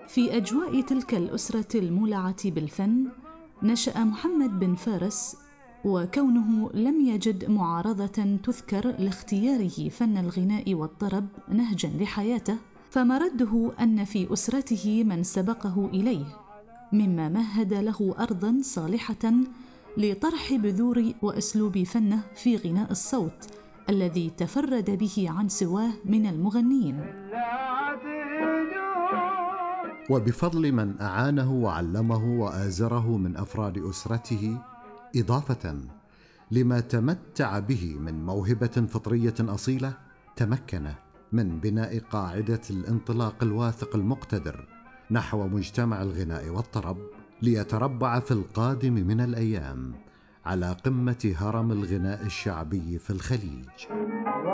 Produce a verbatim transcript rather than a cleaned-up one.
في أجواء تلك الأسرة المولعة بالفن نشأ محمد بن فارس، وكونه لم يجد معارضة تذكر لاختياره فن الغناء والطرب نهجا لحياته، فمرده أن في أسرته من سبقه إليه، مما مهد له أرضا صالحة لطرح بذور وأسلوب فنه في غناء الصوت الذي تفرد به عن سواه من المغنين. وبفضل من أعانه وعلمه وآزره من أفراد أسرته، إضافة لما تمتع به من موهبة فطرية أصيلة، تمكن من بناء قاعدة الانطلاق الواثق المقتدر نحو مجتمع الغناء والطرب، ليتربع في القادم من الأيام على قمة هرم الغناء الشعبي في الخليج.